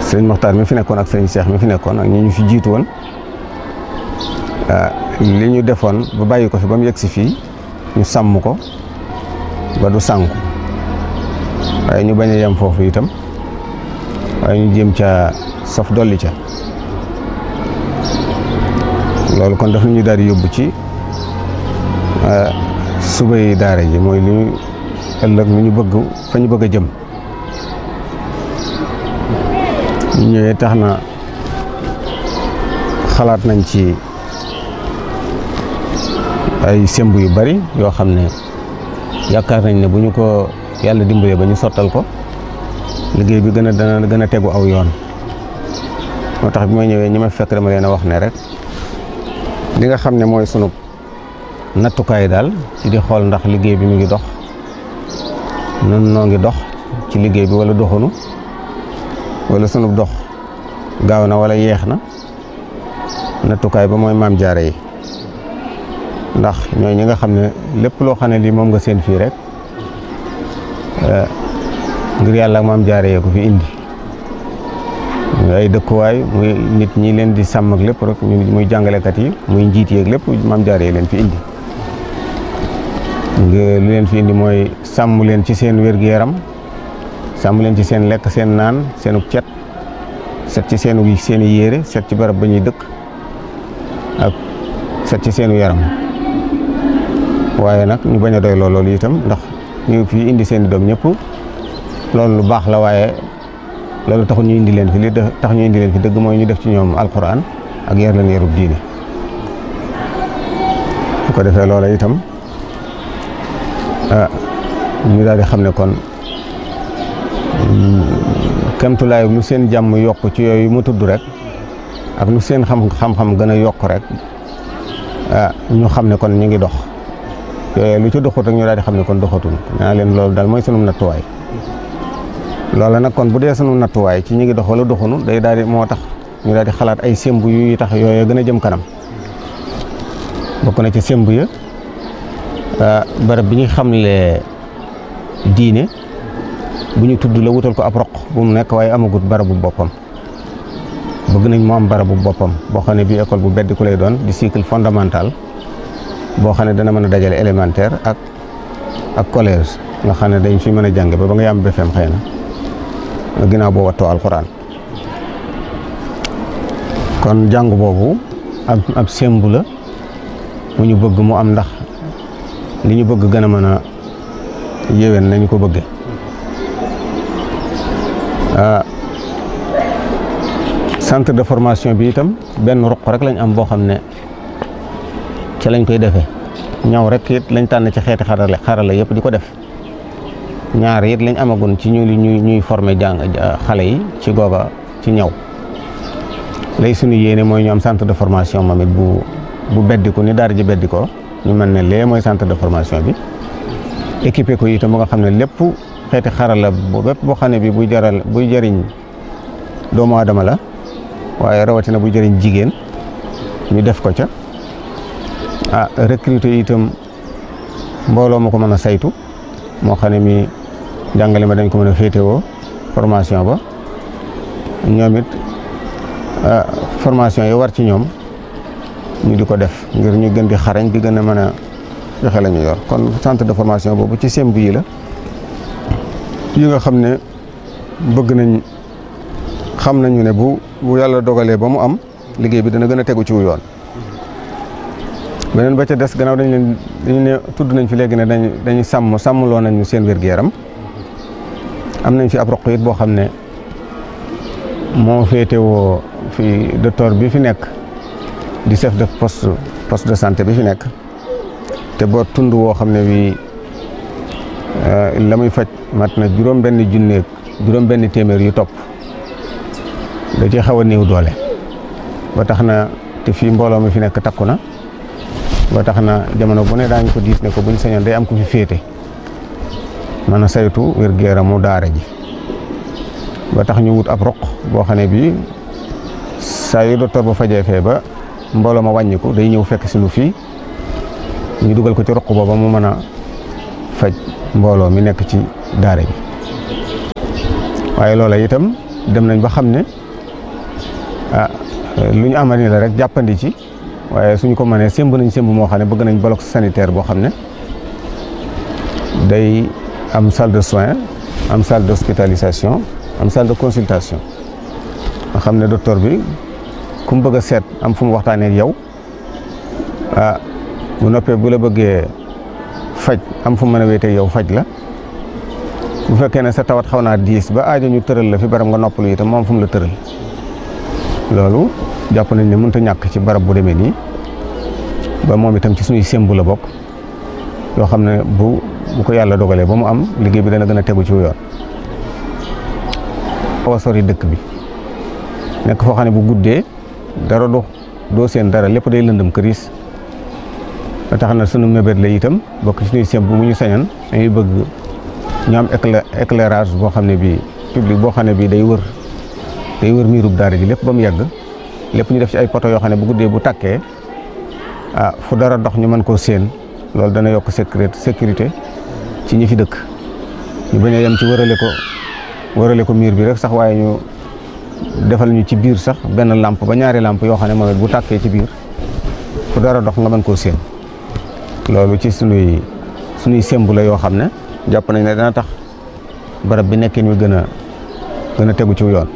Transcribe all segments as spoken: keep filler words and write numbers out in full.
sëriñ Moxtaar mi fi nekkoon ak sëriñ Cheikh mi fi nekkoon ak ñi ñu fi jiitu woon li ñu defoon ba bàyyi ko fi ba mu yegg si fii ñu sàmm ko ba du sànku waaye ñu bañ a yem foofu itam waaye ñu jéem ca saf dolli ca loolu kon daf ñu daal di yóbbu ci suba yi daara ji mooy li ñu ëllëg lu ñu bëgg fa ñu bëgg a jëm ñu ñëwee tax na xalaat nañ ci ay semb yu bari yoo xam ne yaakaar nañ ne bu ñu ko yàlla dimbalee ba ñu sottal ko liggéey bi gën a dana gën a tegu aw yoon moo tax bi ma ñëwee ñi ma fekk dama leen a wax ne rek li nga xam ne mooy sunu nattukaay daal ci di xool ndax liggéey bi mu ngi dox nun noo ngi dox ci liggéey bi wala doxunu wala sunu dox gaaw na wala yeex na nattukaay ba mooy maam jaare yi ndax ñooy ñi nga xam ne lépp loo xam ne lii moom nga seen fii rek ngir yàlla ak maam jaare yee ko fi indi muy ay dëkkuwaay muy nit ñi leen di sàmm ak lépp rek muy jàngalekat yi muy njiit yeeg lépp maam jaare yi leen fi indi lu leen fi indi mooy sàmm leen ci seen wér-gu-yaram sàmm leen ci seen lekk seen naan seenu cet set ci seenu seeni yére set ci barab ba ñuy dëkk ak set ci seenu yaram waaye nag ñu bañ a doy loolu itam ndax ñu fi indi seen i doom ñëpp loolu lu baax la waaye loolu taxul ñu indi leen fi li tax ñu indi leen fi dëgg mooy ñu def ci ñoom alquran ak yar leen yarub diine bu ko defee loola itam ah ñu daal di xam ne kon kemtulaay lu seen jàmm yokk ci yooyu mu tudd rek ak lu seen xam xam-xam gën a yokk rek ah ñu xam ne kon ñu ngi dox yooyu lu ci doxut rek ñu daal di xam ne kon doxatul naa leen loolu daal mooy sunu nattuwaay loola nag kon bu dee sunu nattuwaay ci ñu ngi dox wala doxunu day daal di moo tax ñu daal di xalaat ay semb yu tax yooyu gën a jëm kanam bokk na ci semb ya barab bi ñu xamle diine bu ñu tudd la wutal ko ab roq bu mu nekk waaye amagut barabu boppam bëgg nañ mu am barabu boppam boo xam ne bii école bu beddi ku lay doon di cycle fondamental boo xam ne dana mën a dajale élémentaire ak ak collège nga xam ne dañ fi mën a jànge ba ba nga yam B F E M xëy na ginnaaw boo wattoo alxuraan kon jàng boobu ab ab sembu la mu ñu bëgg mu am ndax li ñu bëgg gën a mën a yéwén nañu ko bëgge centre de formation bi itam benn ruq rek lañ am boo xam ne ci lañ koy defee ñaw rek it lañ tànn ci xeeti xarale xarala yëpp di ko def ñaar it lañ amagun ci ñu ñuy ñuy former jàng xale yi ci googa ci ñaw lay suñu yéene mooy ñu am centre de formation moom it bu bu beddiku ni daara ji beddikoo ñu mën ne lee mooy centre de formation bi équipé ko itam ba nga xam ne lépp xeeti xarala bu bépp boo xam ne bi buy jaral buy jëriñ doomu aadama la waaye rawatina buy jëriñ jigéen ñu def ko ca ah recruter itam mbooloo ma ko mën a saytu moo xam ne mi jàngale ma dañ ko mën a féetewoo formation ba ñoom it formation yi war ci ñoom ñu di ko def ngir ñu gën di xarañ di gën a mën a joxe la ñu yor kon centre de formation boobu ci semb yi la yi nga xam ne bëgg nañ xam nañu ne bu bu yàlla dogalee ba mu am liggéey bi dana gën a tegu ci wu yoon beneen ba ca des gannaaw dañ leen dañu ne tudd nañ fi léegi ne dañ dañuy sàmm sàmmloo nañu seen wér-gu-yaram am nañ fi ab roq it boo xam ne moo féetewoo fi docteur bi fi nekk di chef de poste poste de santé bi fi nekk te boo tund woo xam ne bii la muy faj mat na juróom benn junneeg juróom benn téeméer yu topp da ci xaw a néew doole ba tax na te fii mbooloo mi fi nekk takku na ba tax na jamono bu ne daañu ko diis ne ko buñ sañoon day am ku fi féete mën a saytu wér-gu-yaramu daara ji ba tax ñu wut ab roq boo xam ne bii saa yu docteur ba fajee fee ba mbooloo ma wàññiku day ñëw fekk si nu fii ñu dugal ko ci roq booba mu mën a faj mbooloo mi nekk ci daara ji waaye loola itam dem nañ ba xam ne ah lu ñu amani la rek jàppandi ci waaye suñ ko mënee sémb nañ sémb moo xam ne bëgg nañ bloc sanitaire boo xam ne day am salle de soins am salle d'hospitalisation am salle de consultation nga xam ne docteur bi ku mu bëgg a seet am fu mu waxtaanee ak yow ah bu noppee bu la bëggee faj am fu mu mën a wéetee yow faj la bu fekkee ne sa tawat xaw naa diis ba aajo ñu tëral la fi barab nga noppalu itam moom fu mu la tëral loolu jàpp nañ ne mënut a ñàkk ci barab bu demee nii ba moom itam ci suñuy sémbu la bokk yoo xam ne bu bu ko yàlla dogalee ba mu am liggéey bi dana gën a tegu ci yoon. xaw a sori dëkk bi nekk foo xam ne bu guddee dara du doo seen dara lépp day lëndëm këriis ba tax na sunu mébét la itam bokk ci suñuy sémbu bu ñu sañan dañuy bëgg ñu am éclairage boo xam ne bii public boo xam ne bii day wër day wër miirub daara ji lépp ba mu yàgg lépp ñu def ci ay poto yoo xam ne bu guddee bu tàkkee ah fu dara dox ñu mën koo séen loolu dana yokk sécurité sécurité ci ñi fi dëkk ñu bañ a yem ci wërale ko wërale ko miir bi rek sax waaye ñu defal ñu ci biir sax benn lampe ba ñaari lampe yoo xam ne moom it bu tàkkee ci biir fu dara dox nga mën koo séen loolu ci sunuy sunuy sémbu la yoo xam ne jàpp nañ ne dana tax barab bi nekkin wi gën a gën a tegu ci yoon.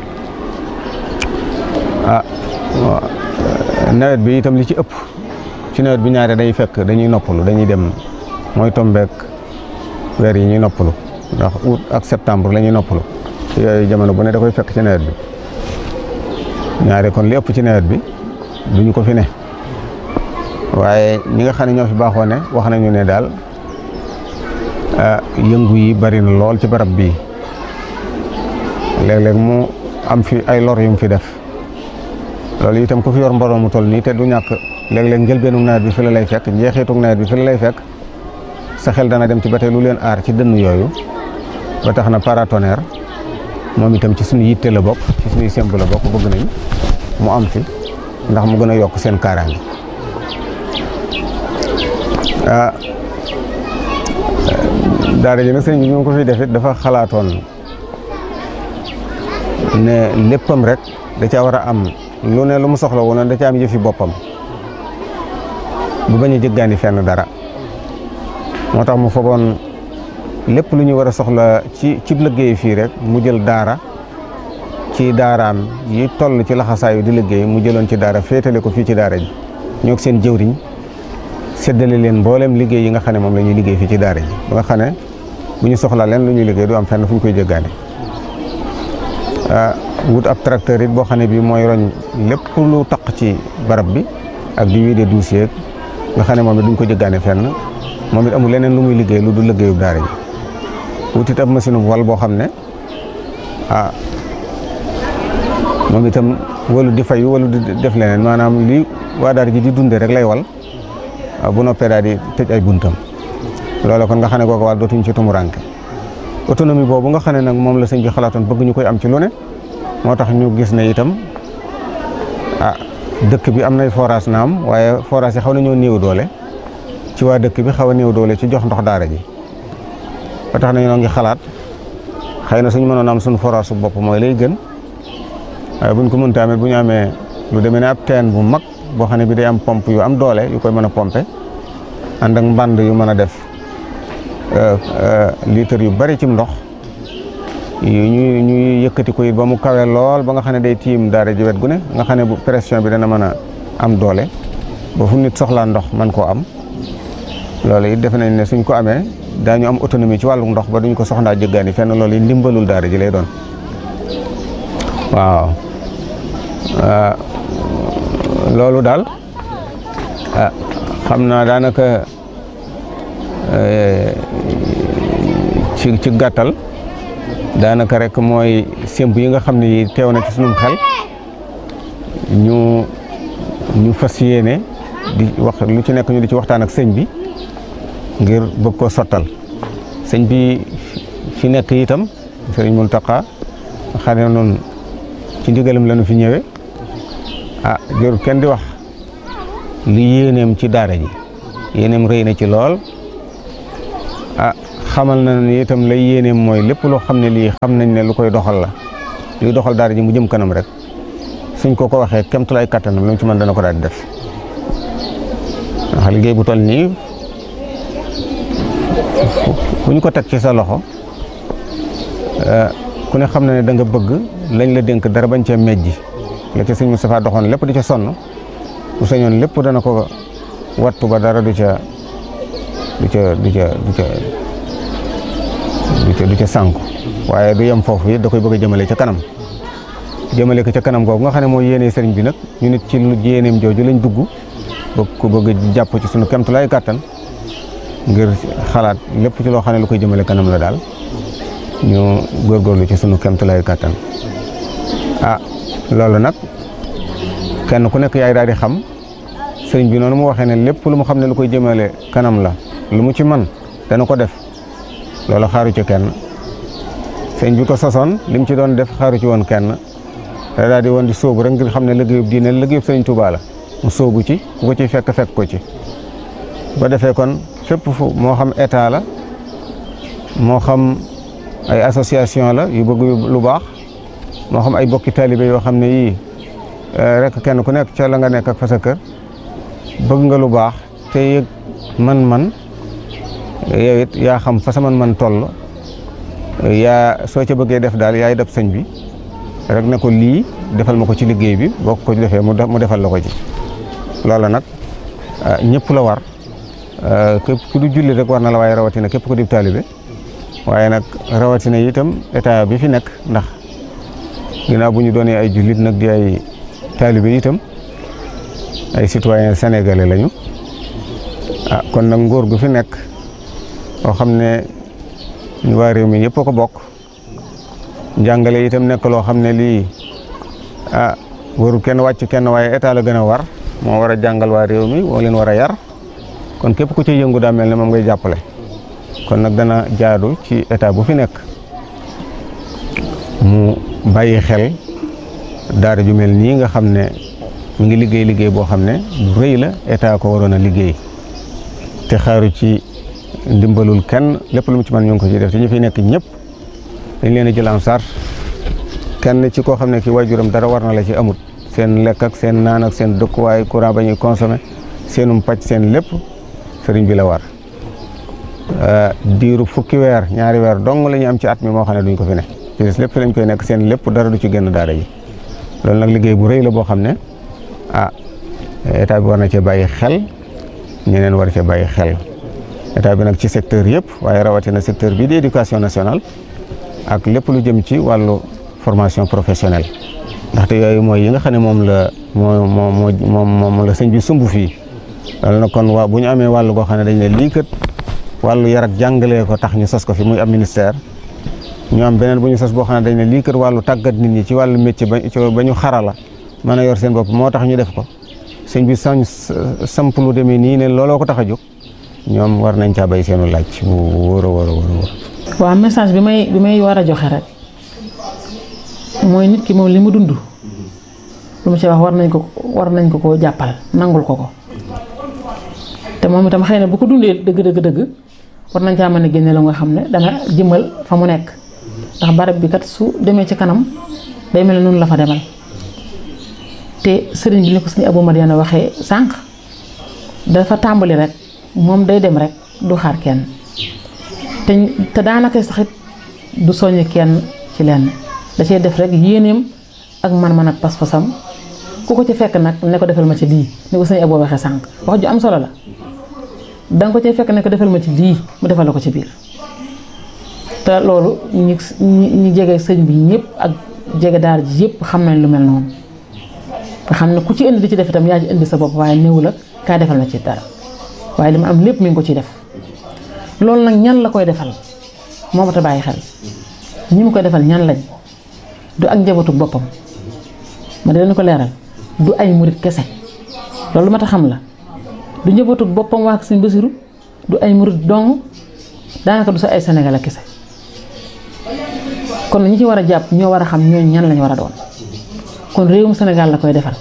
ah nawet bi itam li ci ëpp ci nawet bi ñaare day fekk dañuy noppalu dañuy dem mooy tombeek weer yi ñuy noppalu ndax août ak septembre la ñuy noppalu yooyu jamono bu ne da koy fekk ci nawet bi ñaare kon li ëpp ci nawet bi duñu ko fi ne waaye ñi nga xam ne ñoo fi baaxoo ne wax nañu ne daal yëngu yi bari na lool ci barab bii léeg-léeg mu am fi ay lor yu mu fi def loolu itam ku fi yor mbooloo mu toll nii te du ñàkk léeg-léeg njëlbeenu nawet bi fi la lay fekk njeexitu nawet bi fi la lay fekk sa xel dana dem ci ba tey lu leen aar ci dënn yooyu ba tax na paratonnerre moom itam ci suñu yitte la bokk ci suñuy sémb la bokk bëgg nañ mu am fi ndax mu gën a yokk seen kaaraange ah daara ji nag sëñ bi ñu ko fi def it dafa xalaatoon ne léppam rek da caa war a am lu ne lu mu soxla woon da caa am yëfi boppam bu bañ a jëggaani fenn dara moo tax mu fogoon lépp lu ñu war a soxla ci ci liggéey fii rek mu jël daara ci daaraam yi toll ci laxasaayu di liggéey mu jëloon ci daara féetale ko fii ci daara ji ñoo seen jëwriñ séddale leen mboolem liggéey yi nga xam ne moom la ñuy liggéey fii ci daara ji ba nga xam ne bu ñu soxla leen lu ñuy liggéey du am fenn fu ñu koy jëggaane wut ab tracteur it boo xam ne bii mooy roñ lépp lu taq ci barab bi ak di wiide dossier nga xam ne moom it duñ ko jëggaane fenn moom it amul leneen lu muy liggéey lu du liggéeyub daara ji wut it ab machine wal boo xam ne ah moom itam walu di fayu walu di def leneen maanaam li waa daara ji di dunde rek lay wal bu noppee daal di tëj ay buntam loolu kon nga xam ne kooku wàll dootuñ ci tumuranke autonomie boobu nga xam ne nag moom la sëñ bi xalaatoon bëgg ñu koy am ci lu ne moo tax ñu gis ne itam ah dëkk bi am nay forage naam waaye forage yi xaw nañoo néew doole ci waa dëkk bi xaw a néew doole ci jox ndox daara ji ba tax na ñoo ngi xalaat xëy na suñu mënoon am suñu forage su bopp mooy lay gën waaye buñ ko mënta amee bu ñu amee lu demee ne ab teen bu mag boo xam ne bi day am pompe yu am doole yu koy mën a pompe ànd ak mbànd yu mën a def litre yu bari ci ndox yu ñu ñuy yëkkati ko it ba mu kawe lool ba nga xam ne day tiim daara ji wet gu ne nga xam ne bu pression bi dana mën a am doole ba fu nit soxlaa ndox man koo am loolu it defe nañ ne suñ ko amee daañu am autonomie ci wàllu ndox ba duñ ko soxlaa jëggaani fenn loolu it ndimbalul daara ji lay doon waaw loolu daal ah xam naa daanaka ci ci gàttal daanaka rek mooy sémb yi nga xam ne yi teew na ci sunum xel ñu ñu fas yéene di wax lu ci nekk ñu di ci waxtaan ak sëñ bi ngir bëgg koo sottal sëñ bi fi nekk itam sëriñ Muntaxa xam ne noonu ci ndigalam la ñu fi ñëwee ah jërul kenn di wax li yéeneem ci daara ji yéeneem rëy na ci lool ah xamal na ni itam lay yéeneem mooy lépp loo xam ne lii xam nañ ne lu koy doxal la luy doxal daara ji mu jëm kanam rek suñ ko ko waxee kemtulaay kattanam lu mu ci mën dana ko daal di def ndax liggéey bu toll nii ku ñu ko teg ci sa loxo ku ne xam na ne da nga bëgg lañ la dénk dara bañ cee mejji la ca sëñ Moustapha doxoon lépp di ca sonn bu sañoon lépp dana ko wattu ba dara du ca du ca du ca du ca du ca du ca sànku waaye du yem foofu it da koy bëgg a jëmale ca kanam jëmale ko ca kanam googu nga xam ne mooy yéene sëriñ bi nag ñu nit ci lu yéeneem jooju lañ dugg bëgg ko bëgg jàpp ci sunu kemtulaay kàttan ngir xalaat lépp ci loo xam ne lu koy jëmale kanam la daal ñu góorgóorlu ci sunu kemtulaay kàttan ah loolu nag kenn ku nekk yaay daal di xam sëriñ bi noonu mu waxee ne lépp lu mu xam ne lu koy jëmale kanam la lu mu ci man dana ko def loolu xaaru ci kenn sëriñ bi ko sosoon li mu ci doon def xaaru ci woon kenn da daal di woon di sóobu rek ngir xam ne liggéeyub diine liggéeyub sëriñ Tuubaa la mu sóobu ci ku ko ci fekk fekk ko ci ba defee kon fépp fu moo xam état la moo xam ay association la yu bëgg lu baax moo xam ay bokki taalibe yoo xam ne yii rek kenn ku nekk ca la nga nekk ak fa sa kër bëgg nga lu baax te yëg man-man yow it yaa xam fa sa man-man toll yaa soo ca bëggee def daal yaay def sëñ bi rek ne ko lii defal ma ko ci liggéey bi boo ko defee mu defal la ko ci loola nag ñëpp la war képp ku du julli rek war na la waaye rawatina képp ku di taalibe waaye nag rawatina itam état bi fi nekk ndax ginnaaw bu ñu doonee ay jullit nag di ay taalibe itam ay citoyen sénégalais lañu ah kon nag nguur gu fi nekk boo xam ne ñu waa réew mi yëpp a ko bokk njàngale itam nekk loo xam ne lii ah warul kenn wàcc kenn waaye état la gën a war moo war a jàngal waa réew mi moo leen war a yar kon képp ku ci yëngu daa mel ne moom ngay jàppale kon nag dana jaadu ci état bu fi nekk mu bàyyi xel daara ju mel nii nga xam ne mu ngi liggéey liggéey boo xam ne lu rëy la état ko waroon a liggéey te xaaru ci ndimbalul kenn lépp lu mu ci mën ñu ngi ko ci def te ñu fi nekk ñëpp dañ leen a jël en charge kenn ci koo xam ne ki waajuram dara war na la ci amut seen lekk ak seen naan ak seen dëkkuwaay courant ba ñuy consommé seenum pàcc seen lépp sëriñ bi la war diiru fukki weer ñaari weer dong la ñu am ci at mi moo xam ne duñ ko fi ne ci des lépp fi lañ koy nekk seen lépp dara du ci génn daara ji loolu nag liggéey bu rëy la boo xam ne ah état bi war na cee bàyyi xel ñeneen war cee bàyyi xel état bi nag ci secteur yëpp waaye rawatina secteur bii di éducation nationale ak lépp lu jëm ci wàllu formation professionnelle ndaxte yooyu mooy yi nga xam ne moom la moo moo moo moom la sëñ bi sumb fii loolu nag kon waa bu ñu amee wàllu goo xam ne dañ ne lii kat wàllu yar ak jàngalee ko tax ñu sos ko fi muy am ministère ñu am beneen bu ñu sos boo xam ne dañ ne lii kat wàllu tàggat nit ñi ci wàllu métier ba ba ñu xarala mën a yor seen bopp moo tax ñu def ko sëñ bi sañ samp lu demee nii ne looloo ko tax a jóg ñoom war nañ caa bay seenu laaj bu wóor a wóor a wóor. waaw message bi may bi may war a joxe rek mooy nit ki moom li mu dund lu mu ci wax war nañ ko war nañ ko koo jàppal nangul ko ko te moom itam xëy na bu ko dundee dëgg dëgg dëgg war nañ caa mën a génne la nga xam ne dana jëmal fa mu nekk ndax barab bi kat su demee ci kanam day mel ne noonu la fa demal te sëriñ bi ni ko sëriñ Abou Madiana waxee sànq dafa tàmbali rek moom day dem rek du xaar kenn te te daanaka saxit du soññ kenn ci lenn da cee def rek yéeneem ak man-man ak pas-pasam ku ko ci fekk nag ne ko defal ma ci lii ni ko sëriñ Abou waxee sànq wax ju am solo la danga ko cee fekk ne ko defal ma ci lii mu defal la ko ci biir te loolu ñi ñi jege sëñ bi ñëpp ak jege daara ji yëpp xam nañ lu mel noonu nga xam ne ku ci indi di ci def itam yaa ci indi sa bopp waaye néew la kaa defal na ci dara waaye li ma am lépp mi ngi ko ciy def loolu nag ñan la koy defal moo mat a bàyyi xel ñi mu koy defal ñan lañ du ak njabootu boppam ma dinañ ko leeral du ay murit kese loolu mat a xam la du njabootu boppam waa Sëñ Basiru du ay murit dong daanaka du sa ay Sénégal kese kon ñi ci war a jàpp ñoo war a xam ñooñu ñan lañ war a doon kon réewum Sénégal la koy defal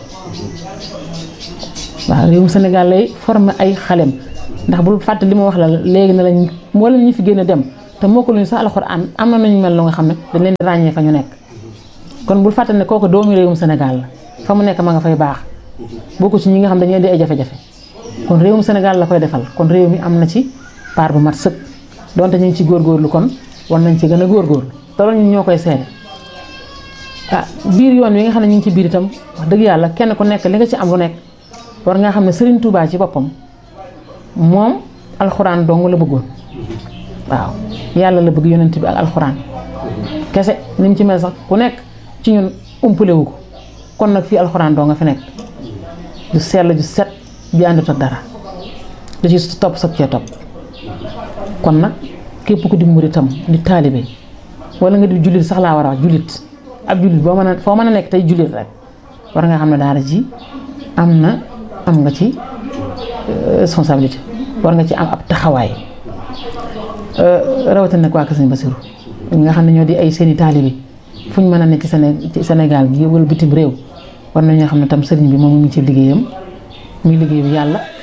waaw réewum Sénégal lay former ay xalem ndax bul fàtte li ma wax la léegi ne lañ wala ñu fi génn dem te moo ko luñu sax alxuraan am na nañu mel lu nga xam ne dañ leen di ràññee fa ñu nekk kon bul fàtte ne kooku doomu réewum Sénégal la fa mu nekk ma nga fay baax bokku ci ñi nga xam dañuy indi ay jafe-jafe kon réewum Sénégal la koy defal kon réew mi am na ci part bu mat sëkk donte ñu ngi ci góorgóorlu kon war nañ ci gën a góorgóorlu te loolu ñun ñoo koy seede ah biir yoon wi nga xam ne ñu ngi ci biir itam wax dëgg yàlla kenn ku nekk li nga ci am lu nekk war nga xam ne Serigne Touba ci boppam moom alxuraan dong la bëggoon waaw yàlla la bëgg yonent bi ak alxuraan kese ni mu ci mel sax ku nekk ci ñun umpale wu ko kon nag fii alxuraan doo nga fi nekk du sell ju set ju àndut ak dara da ci topp soog cee topp kon nag képp ku di muritam di taalibe wala nga di jullit sax laa war a wax jullit ab jullit boo mën a foo mën a nekk tey jullit rek war nga xam ne daara ji am na am nga ci responsabilité war nga ci am ab taxawaay rawatina nag waa Kër Sëñ Basiru ñi nga xam ne ñoo di ay seeni taalibe fu ñu mën a nekk ci ci Sénégal gi wala bitim réew war nañoo xam ne tam sëriñ bi moom mu ngi ci liggéeyam muy liggéeyu yàlla